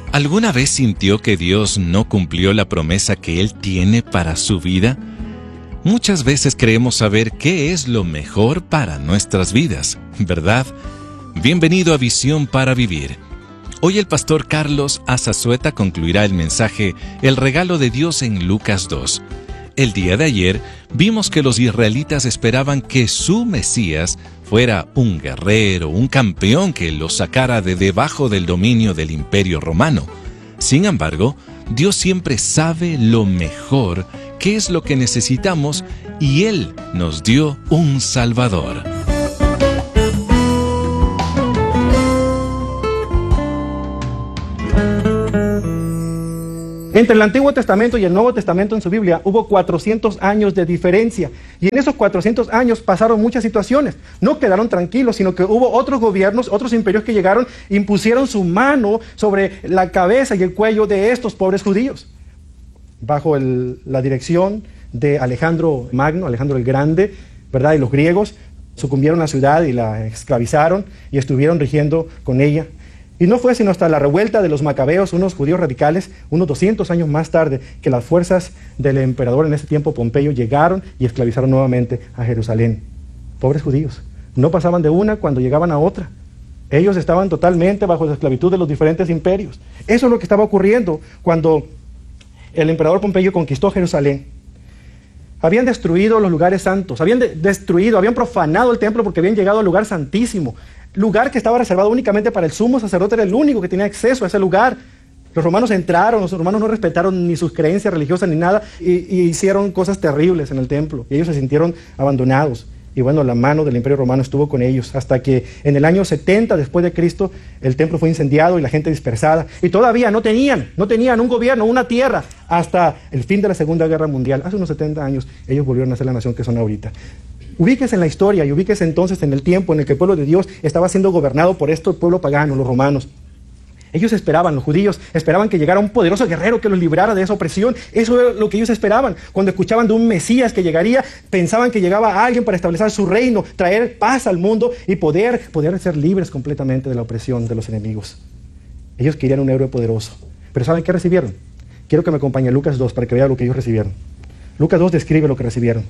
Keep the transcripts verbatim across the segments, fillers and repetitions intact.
¿Alguna vez sintió que Dios no cumplió la promesa que Él tiene para su vida? Muchas veces creemos saber qué es lo mejor para nuestras vidas, ¿verdad? Bienvenido a Visión para Vivir. Hoy el pastor Carlos Azazueta concluirá el mensaje El regalo de Dios en Lucas dos. El día de ayer vimos que los israelitas esperaban que su Mesías fuera un guerrero, un campeón que los sacara de debajo del dominio del Imperio Romano. Sin embargo, Dios siempre sabe lo mejor, qué es lo que necesitamos, y Él nos dio un Salvador. Entre el Antiguo Testamento y el Nuevo Testamento en su Biblia hubo cuatrocientos años de diferencia. Y en esos cuatrocientos años pasaron muchas situaciones. No quedaron tranquilos, sino que hubo otros gobiernos, otros imperios que llegaron e impusieron su mano sobre la cabeza y el cuello de estos pobres judíos. Bajo el, la dirección de Alejandro Magno, Alejandro el Grande, ¿verdad? Y los griegos sucumbieron a la ciudad y la esclavizaron y estuvieron rigiendo con ella. Y no fue sino hasta la revuelta de los macabeos, unos judíos radicales, unos doscientos años más tarde, que las fuerzas del emperador en ese tiempo, Pompeyo, llegaron y esclavizaron nuevamente a Jerusalén. Pobres judíos, no pasaban de una cuando llegaban a otra. Ellos estaban totalmente bajo la esclavitud de los diferentes imperios. Eso es lo que estaba ocurriendo cuando el emperador Pompeyo conquistó Jerusalén. Habían destruido los lugares santos, habían de- destruido, habían profanado el templo porque habían llegado al lugar santísimo. Lugar que estaba reservado únicamente para el sumo sacerdote, era el único que tenía acceso a ese lugar. Los romanos entraron, los romanos no respetaron ni sus creencias religiosas ni nada, y, y hicieron cosas terribles en el templo, y ellos se sintieron abandonados. Y bueno, la mano del Imperio Romano estuvo con ellos, hasta que en el año setenta después de Cristo, el templo fue incendiado y la gente dispersada, y todavía no tenían, no tenían un gobierno, una tierra, hasta el fin de la Segunda Guerra Mundial. Hace unos setenta años, ellos volvieron a ser la nación que son ahorita. Ubíquese en la historia y ubíquese entonces en el tiempo en el que el pueblo de Dios estaba siendo gobernado por este pueblo pagano, los romanos. Ellos esperaban, los judíos, esperaban que llegara un poderoso guerrero que los librara de esa opresión. Eso era lo que ellos esperaban. Cuando escuchaban de un Mesías que llegaría, pensaban que llegaba alguien para establecer su reino, traer paz al mundo y poder, poder ser libres completamente de la opresión de los enemigos. Ellos querían un héroe poderoso. Pero ¿saben qué recibieron? Quiero que me acompañe a Lucas dos para que vean lo que ellos recibieron. Lucas dos describe lo que recibieron.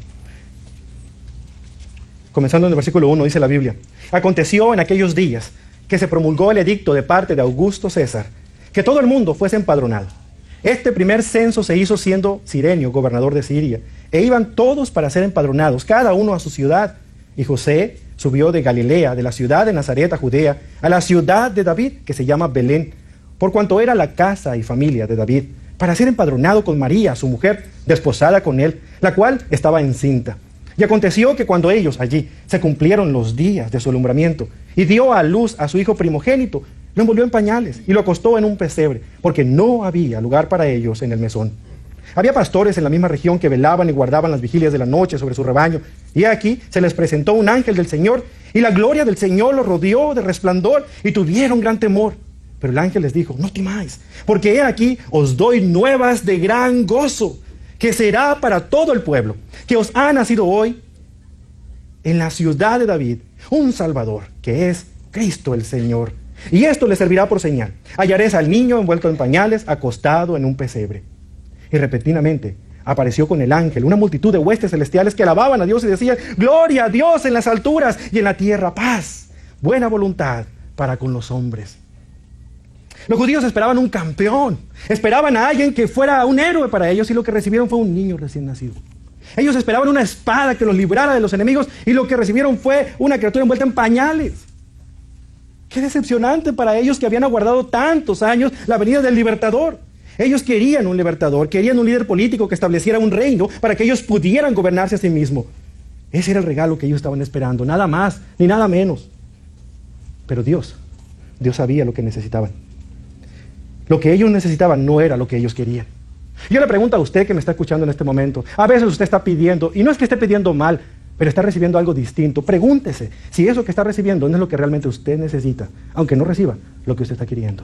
Comenzando en el versículo uno, dice la Biblia: Aconteció en aquellos días que se promulgó el edicto de parte de Augusto César, que todo el mundo fuese empadronado. Este primer censo se hizo siendo Cirenio gobernador de Siria, e iban todos para ser empadronados, cada uno a su ciudad. Y José subió de Galilea, de la ciudad de Nazaret a Judea, a la ciudad de David, que se llama Belén, por cuanto era la casa y familia de David, para ser empadronado con María, su mujer, desposada con él, la cual estaba encinta. Y aconteció que cuando ellos allí se cumplieron los días de su alumbramiento y dio a luz a su hijo primogénito, lo envolvió en pañales y lo acostó en un pesebre, porque no había lugar para ellos en el mesón. Había pastores en la misma región que velaban y guardaban las vigilias de la noche sobre su rebaño. Y aquí se les presentó un ángel del Señor, y la gloria del Señor los rodeó de resplandor, y tuvieron gran temor. Pero el ángel les dijo: no temáis, porque he aquí os doy nuevas de gran gozo, que será para todo el pueblo, que os ha nacido hoy en la ciudad de David un Salvador, que es Cristo el Señor. Y esto les servirá por señal: hallaréis al niño envuelto en pañales, acostado en un pesebre. Y repentinamente apareció con el ángel una multitud de huestes celestiales que alababan a Dios y decían: gloria a Dios en las alturas, y en la tierra paz, buena voluntad para con los hombres. Los judíos esperaban un campeón, esperaban a alguien que fuera un héroe para ellos, y lo que recibieron fue un niño recién nacido. Ellos esperaban una espada que los librara de los enemigos, y lo que recibieron fue una criatura envuelta en pañales. Qué decepcionante para ellos, que habían aguardado tantos años la venida del libertador. Ellos querían un libertador, querían un líder político que estableciera un reino para que ellos pudieran gobernarse a sí mismos. Ese era el regalo que ellos estaban esperando, nada más ni nada menos. Pero Dios, Dios sabía lo que necesitaban. Lo que ellos necesitaban no era lo que ellos querían. Yo le pregunto a usted que me está escuchando en este momento, a veces usted está pidiendo, y no es que esté pidiendo mal, pero está recibiendo algo distinto. Pregúntese si eso que está recibiendo no es lo que realmente usted necesita, aunque no reciba lo que usted está queriendo.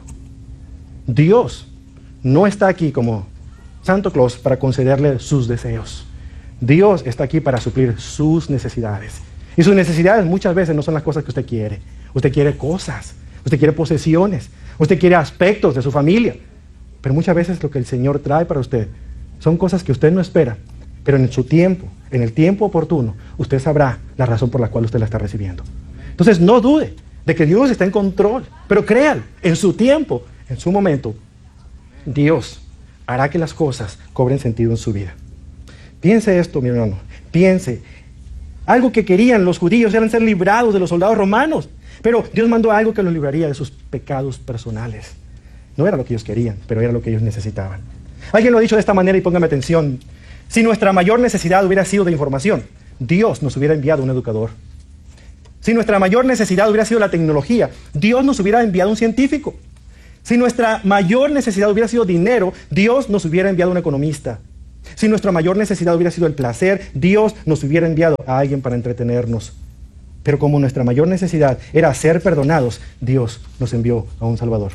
Dios no está aquí como Santa Claus para concederle sus deseos. Dios está aquí para suplir sus necesidades. Y sus necesidades muchas veces no son las cosas que usted quiere. Usted quiere cosas. usted quiere posesiones, usted quiere aspectos de su familia. Pero muchas veces lo que el Señor trae para usted son cosas que usted no espera, pero en su tiempo, en el tiempo oportuno, usted sabrá la razón por la cual usted la está recibiendo. Entonces no dude de que Dios está en control, pero créalo, en su tiempo, en su momento, Dios hará que las cosas cobren sentido en su vida. Piense esto, mi hermano, piense. Algo que querían los judíos eran ser librados de los soldados romanos, pero Dios mandó algo que los libraría de sus pecados personales. No era lo que ellos querían, pero era lo que ellos necesitaban. Alguien lo ha dicho de esta manera y póngame atención. Si nuestra mayor necesidad hubiera sido de información, Dios nos hubiera enviado un educador. Si nuestra mayor necesidad hubiera sido la tecnología, Dios nos hubiera enviado un científico. Si nuestra mayor necesidad hubiera sido dinero, Dios nos hubiera enviado un economista. Si nuestra mayor necesidad hubiera sido el placer, Dios nos hubiera enviado a alguien para entretenernos. Pero como nuestra mayor necesidad era ser perdonados, Dios nos envió a un Salvador.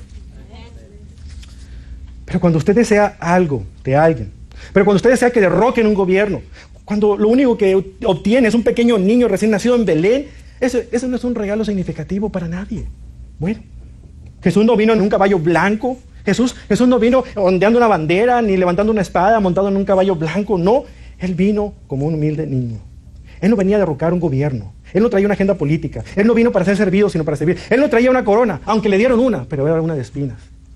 Pero cuando usted desea algo de alguien, pero cuando usted desea que derroquen un gobierno, cuando lo único que obtiene es un pequeño niño recién nacido en Belén, eso, eso no es un regalo significativo para nadie. Bueno, Jesús no vino en un caballo blanco, Jesús, Jesús no vino ondeando una bandera, ni levantando una espada, montado en un caballo blanco, no. Él vino como un humilde niño. Él no venía a derrocar un gobierno. Él no traía una agenda política. Él no vino para ser servido, sino para servir. Él no traía una corona, aunque le dieron una, pero era una de espinas.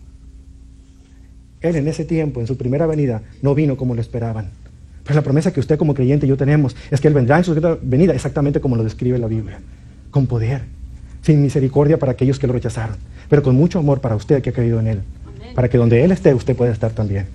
Él en ese tiempo, en su primera venida, no vino como lo esperaban. Pero la promesa que usted como creyente y yo tenemos es que Él vendrá en su segunda venida exactamente como lo describe la Biblia. Con poder, sin misericordia para aquellos que lo rechazaron, pero con mucho amor para usted que ha creído en Él. Para que donde Él esté, usted pueda estar también.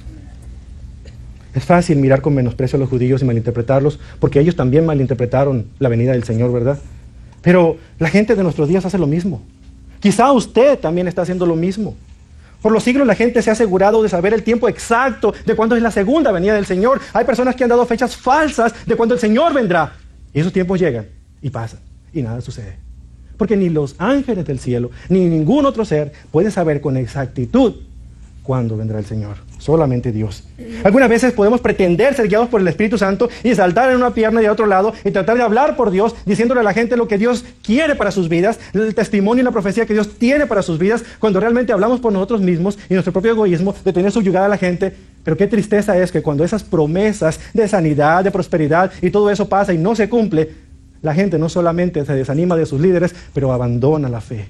Es fácil mirar con menosprecio a los judíos y malinterpretarlos, porque ellos también malinterpretaron la venida del Señor, ¿verdad? Pero la gente de nuestros días hace lo mismo. Quizá usted también está haciendo lo mismo. Por los siglos la gente se ha asegurado de saber el tiempo exacto de cuándo es la segunda venida del Señor. Hay personas que han dado fechas falsas de cuándo el Señor vendrá. Y esos tiempos llegan y pasan y nada sucede. Porque ni los ángeles del cielo, ni ningún otro ser puede saber con exactitud cuándo vendrá el Señor. Solamente Dios. Algunas veces podemos pretender ser guiados por el Espíritu Santo y saltar en una pierna y a otro lado y tratar de hablar por Dios, diciéndole a la gente lo que Dios quiere para sus vidas, el testimonio y la profecía que Dios tiene para sus vidas, cuando realmente hablamos por nosotros mismos y nuestro propio egoísmo de tener subyugada a la gente. Pero qué tristeza es que cuando esas promesas de sanidad, de prosperidad y todo eso pasa y no se cumple, la gente no solamente se desanima de sus líderes, pero abandona la fe.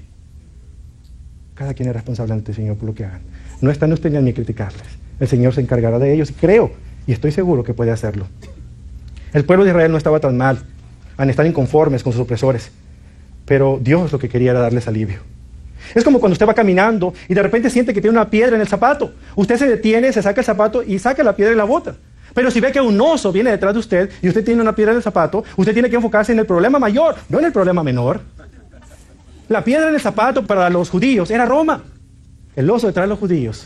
Cada quien es responsable ante el Señor por lo que hagan. No está en usted ni en mí criticarles. El Señor se encargará de ellos y creo y estoy seguro que puede hacerlo. El pueblo de Israel no estaba tan mal, han estar inconformes con sus opresores, pero Dios lo que quería era darles alivio. Es como cuando usted va caminando y de repente siente que tiene una piedra en el zapato. Usted se detiene, se saca el zapato y saca la piedra y la bota. Pero si ve que un oso viene detrás de usted y usted tiene una piedra en el zapato, usted tiene que enfocarse en el problema mayor, no en el problema menor. La piedra en el zapato para los judíos era Roma. El oso detrás de los judíos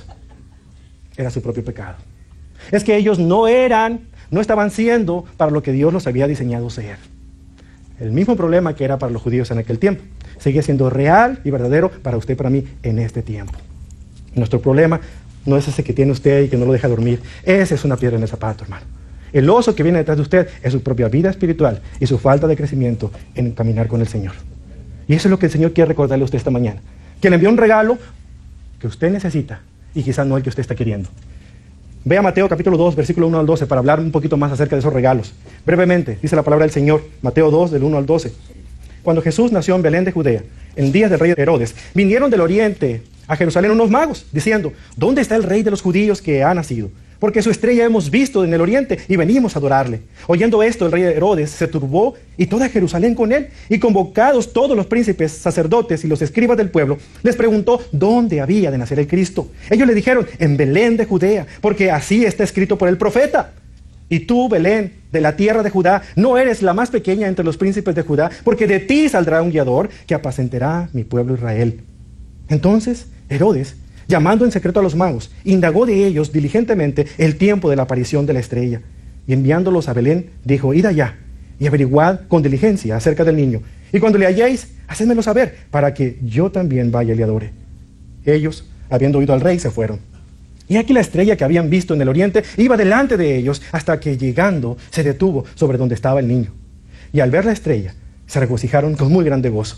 era su propio pecado. Es que ellos no eran, no estaban siendo para lo que Dios los había diseñado ser. El mismo problema que era para los judíos en aquel tiempo sigue siendo real y verdadero para usted y para mí en este tiempo. Nuestro problema no es ese que tiene usted y que no lo deja dormir. Ese es una piedra en el zapato, hermano. El oso que viene detrás de usted es su propia vida espiritual y su falta de crecimiento en caminar con el Señor. Y eso es lo que el Señor quiere recordarle a usted esta mañana. Que le envió un regalo que usted necesita y quizás no el que usted está queriendo. Vea Mateo capítulo dos, versículo uno al doce, para hablar un poquito más acerca de esos regalos. Brevemente, dice la palabra del Señor, Mateo dos, del uno al doce. Cuando Jesús nació en Belén de Judea, en días del rey Herodes, vinieron del oriente a Jerusalén unos magos, diciendo, ¿dónde está el rey de los judíos que ha nacido? Porque su estrella hemos visto en el oriente y venimos a adorarle. Oyendo esto, el rey Herodes se turbó y toda Jerusalén con él. Y convocados todos los príncipes, sacerdotes y los escribas del pueblo, les preguntó dónde había de nacer el Cristo. Ellos le dijeron, en Belén de Judea, porque así está escrito por el profeta. Y tú, Belén, de la tierra de Judá, no eres la más pequeña entre los príncipes de Judá, porque de ti saldrá un guiador que apacentará mi pueblo Israel. Entonces, Herodes, llamando en secreto a los magos, indagó de ellos diligentemente el tiempo de la aparición de la estrella. Y enviándolos a Belén, dijo, id allá y averiguad con diligencia acerca del niño. Y cuando le halléis, hacedmelo saber, para que yo también vaya y le adore. Ellos, habiendo oído al rey, se fueron. Y aquí la estrella que habían visto en el oriente iba delante de ellos, hasta que llegando se detuvo sobre donde estaba el niño. Y al ver la estrella, se regocijaron con muy grande gozo.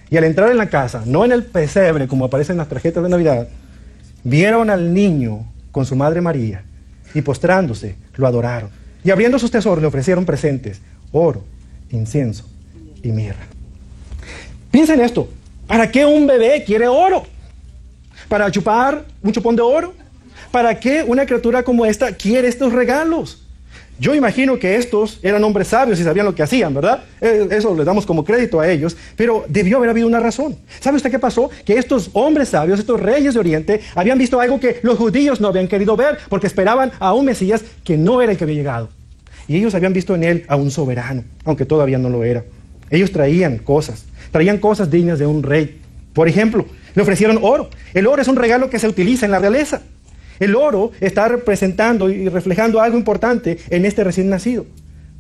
Y al entrar en la casa, no en el pesebre como aparece en las tarjetas de Navidad, vieron al niño con su madre María y postrándose lo adoraron. Y abriendo sus tesoros le ofrecieron presentes, oro, incienso y mirra. Piensen esto, ¿para qué un bebé quiere oro? ¿Para chupar un chupón de oro? ¿Para qué una criatura como esta quiere estos regalos? Yo imagino que estos eran hombres sabios y sabían lo que hacían, ¿verdad? Eso les damos como crédito a ellos, pero debió haber habido una razón. ¿Sabe usted qué pasó? Que estos hombres sabios, estos reyes de Oriente, habían visto algo que los judíos no habían querido ver, porque esperaban a un Mesías que no era el que había llegado. Y ellos habían visto en él a un soberano, aunque todavía no lo era. Ellos traían cosas, traían cosas dignas de un rey. Por ejemplo, le ofrecieron oro. El oro es un regalo que se utiliza en la realeza. El oro está representando y reflejando algo importante en este recién nacido.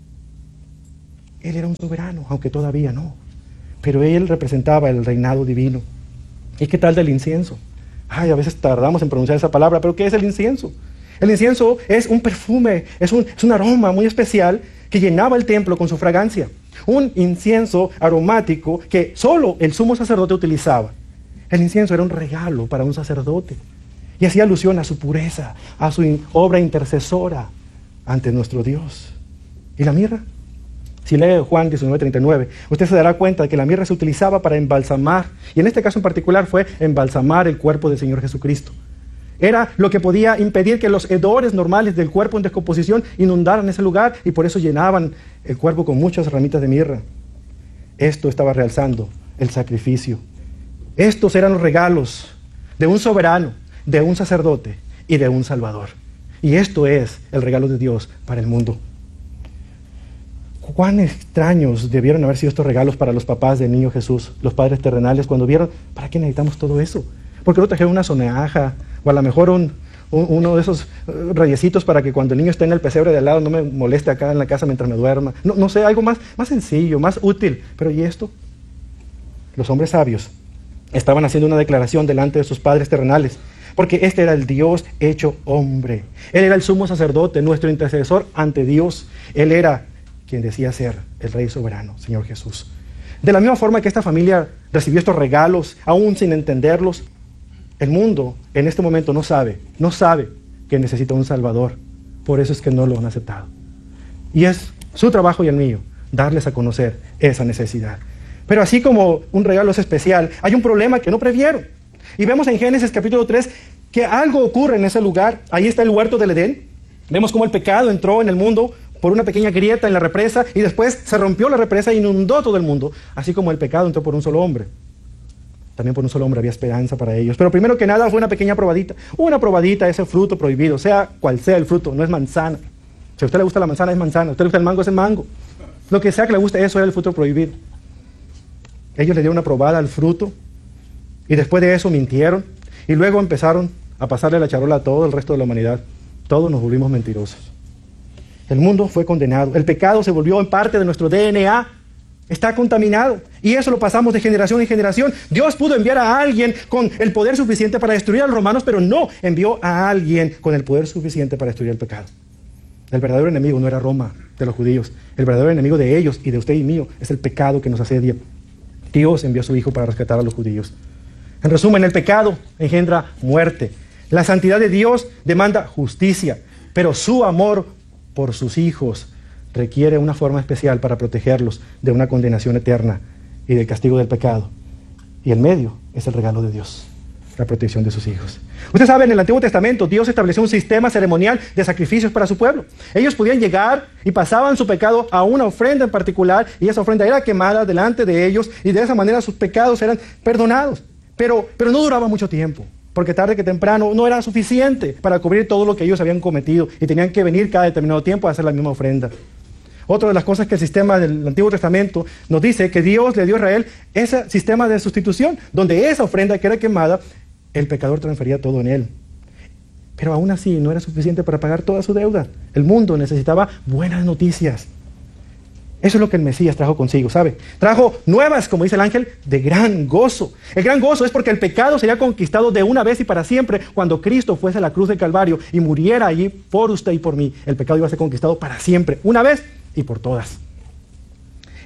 Él era un soberano, aunque todavía no. Pero él representaba el reinado divino. ¿Y qué tal del incienso? Ay, a veces tardamos en pronunciar esa palabra, pero ¿qué es el incienso? El incienso es un perfume, es un, es un aroma muy especial que llenaba el templo con su fragancia. Un incienso aromático que solo el sumo sacerdote utilizaba. El incienso era un regalo para un sacerdote. Y hacía alusión a su pureza, a su obra intercesora ante nuestro Dios. ¿Y la mirra? Si lee Juan diecinueve treinta y nueve, usted se dará cuenta de que la mirra se utilizaba para embalsamar, y en este caso en particular fue embalsamar el cuerpo del Señor Jesucristo. Era lo que podía impedir que los hedores normales del cuerpo en descomposición inundaran ese lugar, y por eso llenaban el cuerpo con muchas ramitas de mirra. Esto estaba realzando el sacrificio. Estos eran los regalos de un soberano, de un sacerdote y de un salvador. Y esto es el regalo de Dios para el mundo. Cuán extraños debieron haber sido estos regalos para los papás del niño Jesús, los padres terrenales, cuando vieron, ¿para qué necesitamos todo eso? ¿Por qué no trajeron una sonaja? O a lo mejor un, un, uno de esos reyesitos para que cuando el niño esté en el pesebre de al lado no me moleste acá en la casa mientras me duerma. No, no sé, algo más, más sencillo, más útil. Pero ¿y esto? Los hombres sabios estaban haciendo una declaración delante de sus padres terrenales, porque este era el Dios hecho hombre. Él era el sumo sacerdote, nuestro intercesor ante Dios. Él era quien decía ser el Rey soberano, Señor Jesús. De la misma forma que esta familia recibió estos regalos, aún sin entenderlos, el mundo en este momento no sabe, no sabe que necesita un Salvador. Por eso es que no lo han aceptado. Y es su trabajo y el mío darles a conocer esa necesidad. Pero así como un regalo es especial, hay un problema que no previeron. Y vemos en Génesis capítulo tres que algo ocurre en ese lugar. Ahí está el huerto del Edén. Vemos cómo el pecado entró en el mundo por una pequeña grieta en la represa y después se rompió la represa e inundó todo el mundo. Así como el pecado entró por un solo hombre. También por un solo hombre había esperanza para ellos. Pero primero que nada fue una pequeña probadita. Una probadita a ese fruto prohibido, sea cual sea el fruto, no es manzana. Si a usted le gusta la manzana, es manzana. Si a usted le gusta el mango, es el mango. Lo que sea que le guste, eso era el fruto prohibido. Ellos le dieron una probada al fruto. Y después de eso mintieron y luego empezaron a pasarle la charola a todo el resto de la humanidad. Todos nos volvimos mentirosos. El mundo fue condenado. El pecado se volvió en parte de nuestro D N A. Está contaminado. Y eso lo pasamos de generación en generación. Dios pudo enviar a alguien con el poder suficiente para destruir a los romanos, pero no envió a alguien con el poder suficiente para destruir el pecado. El verdadero enemigo no era Roma, de los judíos. El verdadero enemigo de ellos y de usted y mío es el pecado que nos asedia. Dios envió a su Hijo para rescatar a los judíos. En resumen, el pecado engendra muerte. La santidad de Dios demanda justicia, pero su amor por sus hijos requiere una forma especial para protegerlos de una condenación eterna y del castigo del pecado. Y el medio es el regalo de Dios, la protección de sus hijos. Usted sabe, en el Antiguo Testamento Dios estableció un sistema ceremonial de sacrificios para su pueblo. Ellos podían llegar y pasaban su pecado a una ofrenda en particular, y esa ofrenda era quemada delante de ellos, y de esa manera sus pecados eran perdonados. Pero, pero no duraba mucho tiempo, porque tarde que temprano no era suficiente para cubrir todo lo que ellos habían cometido, y tenían que venir cada determinado tiempo a hacer la misma ofrenda. Otra de las cosas que el sistema del Antiguo Testamento nos dice que Dios le dio a Israel ese sistema de sustitución, donde esa ofrenda que era quemada, el pecador transfería todo en él. Pero aún así no era suficiente para pagar toda su deuda. El mundo necesitaba buenas noticias. Eso es lo que el Mesías trajo consigo, ¿sabe? Trajo nuevas, como dice el ángel, de gran gozo. El gran gozo es porque el pecado sería conquistado de una vez y para siempre cuando Cristo fuese a la cruz del Calvario y muriera allí por usted y por mí. El pecado iba a ser conquistado para siempre, una vez y por todas.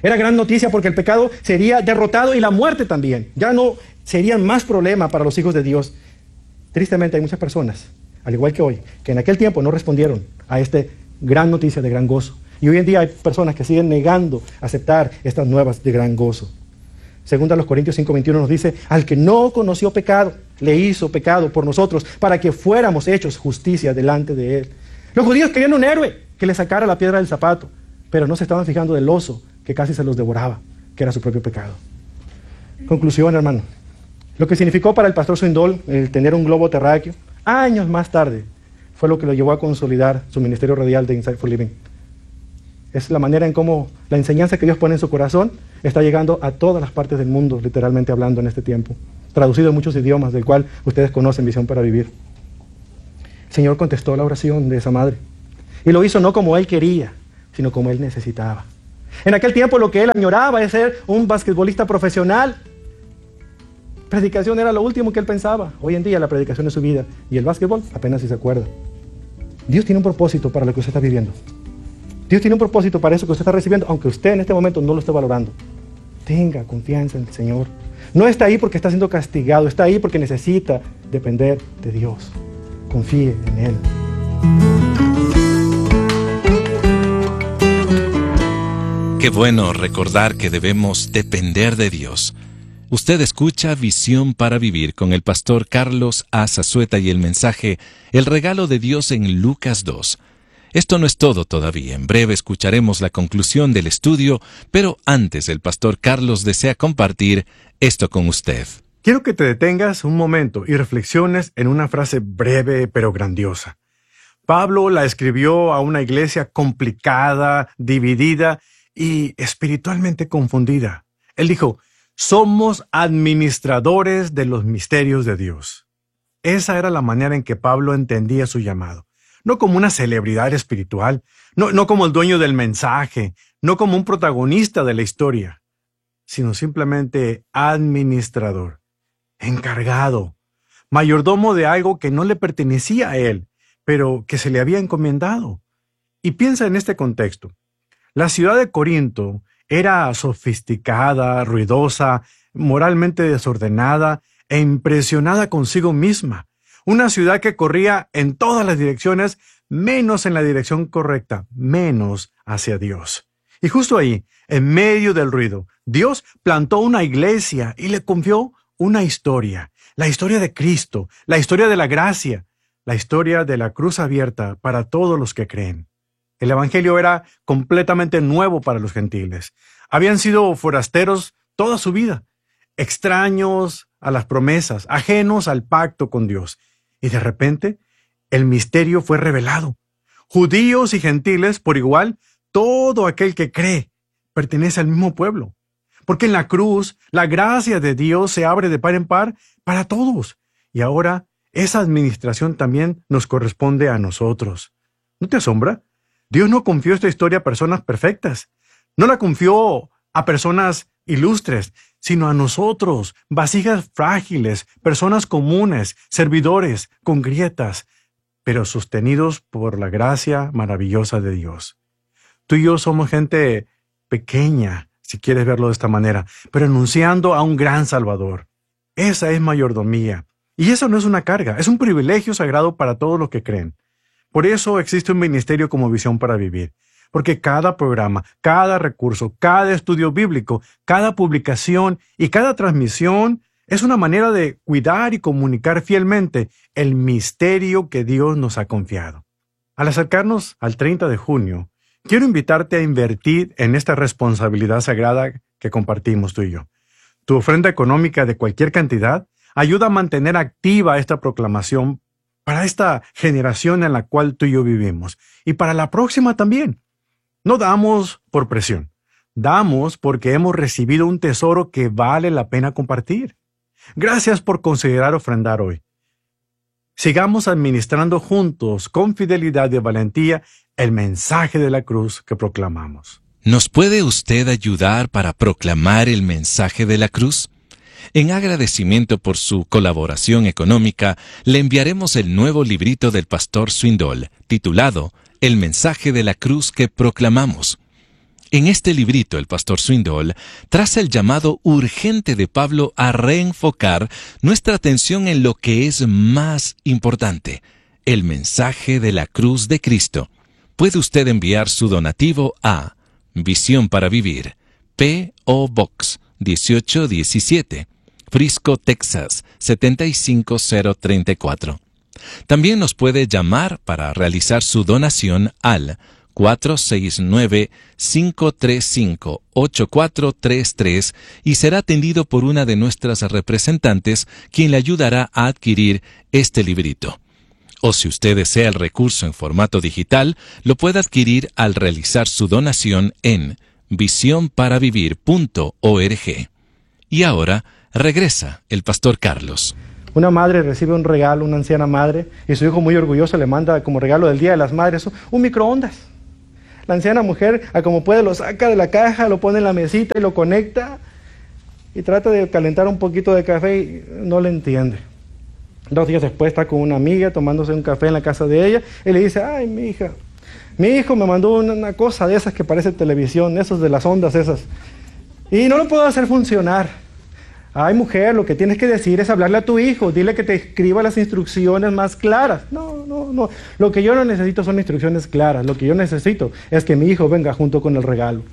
Era gran noticia porque el pecado sería derrotado y la muerte también. Ya no serían más problema para los hijos de Dios. Tristemente hay muchas personas, al igual que hoy, que en aquel tiempo no respondieron a esta gran noticia de gran gozo. Y hoy en día hay personas que siguen negando aceptar estas nuevas de gran gozo. Segunda a los Corintios cinco veintiuno nos dice, al que no conoció pecado, le hizo pecado por nosotros, para que fuéramos hechos justicia delante de él. Los judíos querían un héroe que le sacara la piedra del zapato, pero no se estaban fijando del oso que casi se los devoraba, que era su propio pecado. Conclusión, hermano. Lo que significó para el pastor Swindoll el tener un globo terráqueo, años más tarde, fue lo que lo llevó a consolidar su ministerio radial de Insight for Living. Es la manera en cómo la enseñanza que Dios pone en su corazón está llegando a todas las partes del mundo, literalmente hablando en este tiempo, traducido en muchos idiomas, del cual ustedes conocen Visión para Vivir. El Señor contestó la oración de esa madre, y lo hizo no como Él quería, sino como Él necesitaba. En aquel tiempo lo que Él añoraba es ser un basquetbolista profesional. Predicación era lo último que Él pensaba. Hoy en día la predicación es su vida, y el básquetbol apenas si se acuerda. Dios tiene un propósito para lo que usted está viviendo. Dios tiene un propósito para eso que usted está recibiendo, aunque usted en este momento no lo esté valorando. Tenga confianza en el Señor. No está ahí porque está siendo castigado, está ahí porque necesita depender de Dios. Confíe en Él. Qué bueno recordar que debemos depender de Dios. Usted escucha Visión para Vivir con el pastor Carlos A. Zazueta y el mensaje El regalo de Dios en Lucas dos. Esto no es todo todavía. En breve escucharemos la conclusión del estudio, pero antes el pastor Carlos desea compartir esto con usted. Quiero que te detengas un momento y reflexiones en una frase breve pero grandiosa. Pablo la escribió a una iglesia complicada, dividida y espiritualmente confundida. Él dijo, somos administradores de los misterios de Dios. Esa era la manera en que Pablo entendía su llamado. No como una celebridad espiritual, no, no como el dueño del mensaje, no como un protagonista de la historia, sino simplemente administrador, encargado, mayordomo de algo que no le pertenecía a él, pero que se le había encomendado. Y piensa en este contexto. La ciudad de Corinto era sofisticada, ruidosa, moralmente desordenada e impresionada consigo misma. Una ciudad que corría en todas las direcciones, menos en la dirección correcta, menos hacia Dios. Y justo ahí, en medio del ruido, Dios plantó una iglesia y le confió una historia. La historia de Cristo, la historia de la gracia, la historia de la cruz abierta para todos los que creen. El evangelio era completamente nuevo para los gentiles. Habían sido forasteros toda su vida, extraños a las promesas, ajenos al pacto con Dios. Y de repente, el misterio fue revelado. Judíos y gentiles, por igual, todo aquel que cree, pertenece al mismo pueblo. Porque en la cruz, la gracia de Dios se abre de par en par para todos. Y ahora, esa administración también nos corresponde a nosotros. ¿No te asombra? Dios no confió esta historia a personas perfectas. No la confió a personas ilustres, sino a nosotros, vasijas frágiles, personas comunes, servidores, con grietas, pero sostenidos por la gracia maravillosa de Dios. Tú y yo somos gente pequeña, si quieres verlo de esta manera, pero anunciando a un gran Salvador. Esa es mayordomía. Y eso no es una carga, es un privilegio sagrado para todos los que creen. Por eso existe un ministerio como Visión para Vivir. Porque cada programa, cada recurso, cada estudio bíblico, cada publicación y cada transmisión es una manera de cuidar y comunicar fielmente el misterio que Dios nos ha confiado. Al acercarnos al treinta de junio, quiero invitarte a invertir en esta responsabilidad sagrada que compartimos tú y yo. Tu ofrenda económica de cualquier cantidad ayuda a mantener activa esta proclamación para esta generación en la cual tú y yo vivimos y para la próxima también. No damos por presión, damos porque hemos recibido un tesoro que vale la pena compartir. Gracias por considerar ofrendar hoy. Sigamos administrando juntos, con fidelidad y valentía, el mensaje de la cruz que proclamamos. ¿Nos puede usted ayudar para proclamar el mensaje de la cruz? En agradecimiento por su colaboración económica, le enviaremos el nuevo librito del pastor Swindoll, titulado El mensaje de la cruz que proclamamos. En este librito, el pastor Swindoll traza el llamado urgente de Pablo a reenfocar nuestra atención en lo que es más importante, el mensaje de la cruz de Cristo. Puede usted enviar su donativo a Visión para Vivir, P O Box dieciocho diecisiete, Frisco, Texas setenta y cinco cero treinta y cuatro. También nos puede llamar para realizar su donación al cuatro seis nueve, cinco tres cinco, ocho cuatro tres tres y será atendido por una de nuestras representantes, quien le ayudará a adquirir este librito. O si usted desea el recurso en formato digital, lo puede adquirir al realizar su donación en visión para vivir punto org. Y ahora regresa el pastor Carlos. Una madre recibe un regalo, una anciana madre, y su hijo muy orgulloso le manda como regalo del Día de las Madres un microondas. La anciana mujer, a como puede, lo saca de la caja, lo pone en la mesita y lo conecta y trata de calentar un poquito de café y no le entiende. Dos días después está con una amiga tomándose un café en la casa de ella y le dice: ay, mi hija, mi hijo me mandó una, una cosa de esas que parece televisión, esos de las ondas esas, y no lo puedo hacer funcionar. Ay, mujer, lo que tienes que decir es hablarle a tu hijo, dile que te escriba las instrucciones más claras. No, no, no, lo que yo no necesito son instrucciones claras, lo que yo necesito es que mi hijo venga junto con el regalo.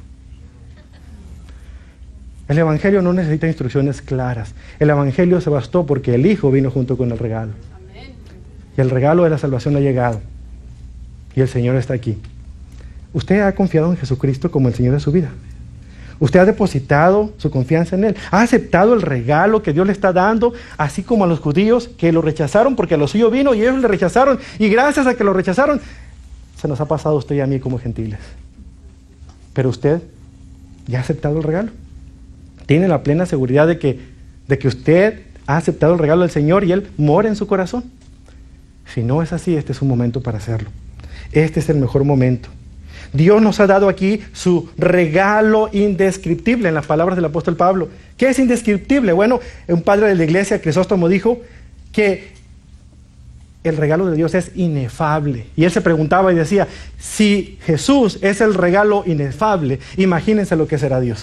El Evangelio no necesita instrucciones claras, el Evangelio se bastó porque el hijo vino junto con el regalo. Amén. Y el regalo de la salvación ha llegado, y el Señor está aquí. ¿Usted ha confiado en Jesucristo como el Señor de su vida? ¿Usted ha depositado su confianza en Él? ¿Ha aceptado el regalo que Dios le está dando, así como a los judíos que lo rechazaron porque a lo suyo vino y ellos le rechazaron? Y gracias a que lo rechazaron, se nos ha pasado a usted y a mí como gentiles. Pero usted ya ha aceptado el regalo. Tiene la plena seguridad de que, de que usted ha aceptado el regalo del Señor y Él mora en su corazón. Si no es así, este es un momento para hacerlo. Este es el mejor momento. Dios nos ha dado aquí su regalo indescriptible, en las palabras del apóstol Pablo. ¿Qué es indescriptible? Bueno, un padre de la iglesia, Crisóstomo, dijo que el regalo de Dios es inefable. Y él se preguntaba y decía: si Jesús es el regalo inefable, imagínense lo que será Dios.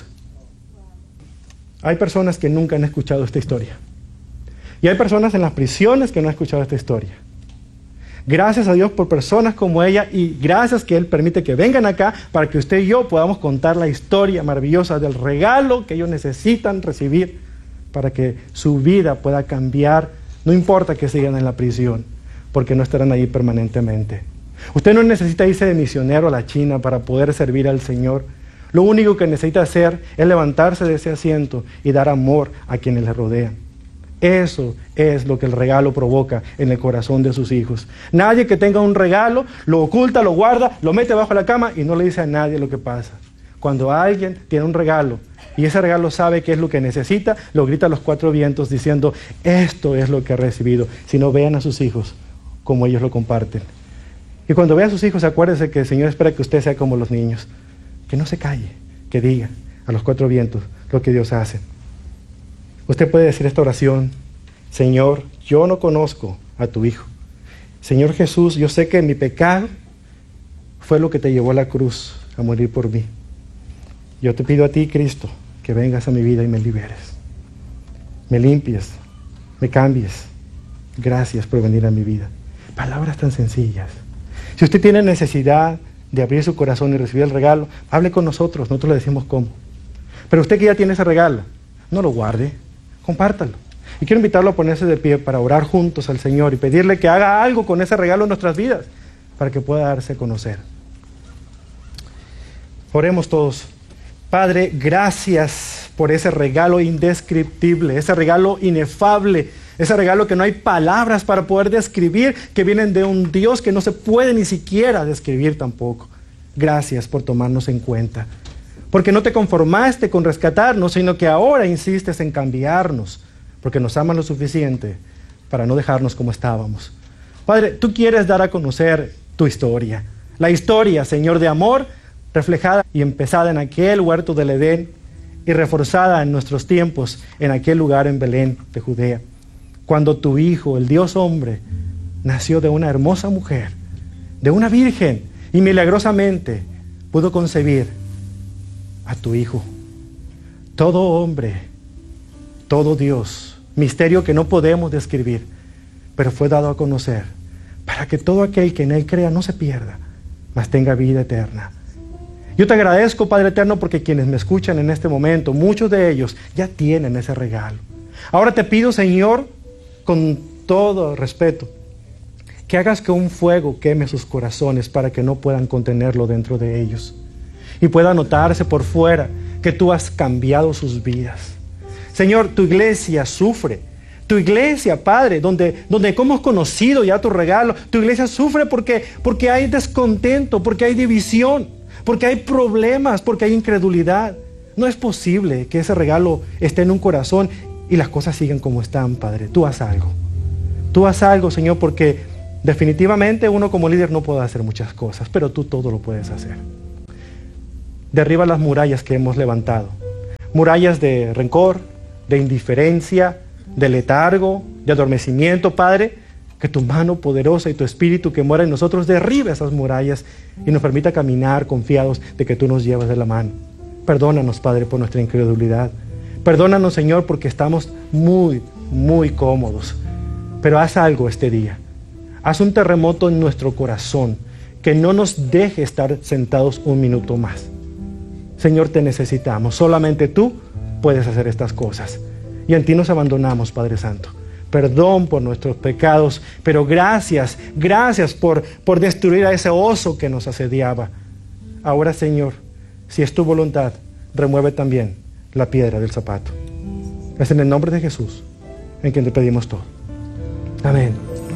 Hay personas que nunca han escuchado esta historia. Y hay personas en las prisiones que no han escuchado esta historia. Gracias a Dios por personas como ella, y gracias que Él permite que vengan acá para que usted y yo podamos contar la historia maravillosa del regalo que ellos necesitan recibir para que su vida pueda cambiar. No importa que sigan en la prisión, porque no estarán ahí permanentemente. Usted no necesita irse de misionero a la China para poder servir al Señor. Lo único que necesita hacer es levantarse de ese asiento y dar amor a quienes le rodean. Eso es lo que el regalo provoca en el corazón de sus hijos. Nadie que tenga un regalo lo oculta, lo guarda, lo mete bajo la cama y no le dice a nadie lo que pasa. Cuando alguien tiene un regalo y ese regalo sabe qué es lo que necesita, lo grita a los cuatro vientos diciendo: esto es lo que he recibido. Si no, vean a sus hijos como ellos lo comparten. Y cuando vea a sus hijos, acuérdese que el Señor espera que usted sea como los niños, que no se calle, que diga a los cuatro vientos lo que Dios hace. Usted puede decir esta oración: Señor, yo no conozco a tu Hijo. Señor Jesús, yo sé que mi pecado fue lo que te llevó a la cruz a morir por mí. Yo te pido a ti, Cristo, que vengas a mi vida y me liberes. Me limpies, me cambies. Gracias por venir a mi vida. Palabras tan sencillas. Si usted tiene necesidad de abrir su corazón y recibir el regalo, hable con nosotros, nosotros le decimos cómo. Pero usted que ya tiene ese regalo, no lo guarde, compártalo. Y quiero invitarlo a ponerse de pie para orar juntos al Señor y pedirle que haga algo con ese regalo en nuestras vidas para que pueda darse a conocer. Oremos todos. Padre, gracias por ese regalo indescriptible, ese regalo inefable, ese regalo que no hay palabras para poder describir, que vienen de un Dios que no se puede ni siquiera describir tampoco. Gracias por tomarnos en cuenta, porque no te conformaste con rescatarnos, sino que ahora insistes en cambiarnos, porque nos amas lo suficiente para no dejarnos como estábamos. Padre, tú quieres dar a conocer tu historia, la historia, Señor, de amor, reflejada y empezada en aquel huerto del Edén y reforzada en nuestros tiempos en aquel lugar en Belén de Judea, cuando tu Hijo, el Dios hombre, nació de una hermosa mujer, de una virgen, y milagrosamente pudo concebir a tu Hijo. Todo hombre, todo Dios, misterio que no podemos describir, pero fue dado a conocer para que todo aquel que en Él crea no se pierda, mas tenga vida eterna. Yo te agradezco, Padre eterno, porque quienes me escuchan en este momento, muchos de ellos ya tienen ese regalo. Ahora te pido, Señor, con todo respeto, que hagas que un fuego queme sus corazones para que no puedan contenerlo dentro de ellos y pueda notarse por fuera que tú has cambiado sus vidas. Señor, tu iglesia sufre. Tu iglesia, Padre, donde, donde hemos conocido ya tu regalo, tu iglesia sufre porque, porque hay descontento, porque hay división, porque hay problemas, porque hay incredulidad. No es posible que ese regalo esté en un corazón y las cosas siguen como están, Padre. Tú haz algo. Tú haz algo, Señor, porque definitivamente uno como líder no puede hacer muchas cosas, pero tú todo lo puedes hacer. Derriba las murallas que hemos levantado. Murallas de rencor, de indiferencia, de letargo, de adormecimiento, Padre. Que tu mano poderosa y tu espíritu que mora en nosotros derribe esas murallas y nos permita caminar confiados de que tú nos llevas de la mano. Perdónanos, Padre, por nuestra incredulidad. Perdónanos, Señor, porque estamos muy, muy cómodos. Pero haz algo este día. Haz un terremoto en nuestro corazón que no nos deje estar sentados un minuto más. Señor, te necesitamos. Solamente tú puedes hacer estas cosas. Y en ti nos abandonamos, Padre Santo. Perdón por nuestros pecados, pero gracias, gracias por, por destruir a ese oso que nos asediaba. Ahora, Señor, si es tu voluntad, remueve también la piedra del zapato. Es en el nombre de Jesús en quien te pedimos todo. Amén.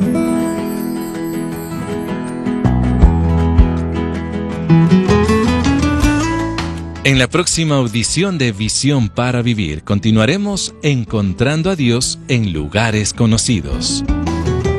En la próxima audición de Visión para Vivir continuaremos encontrando a Dios en lugares conocidos.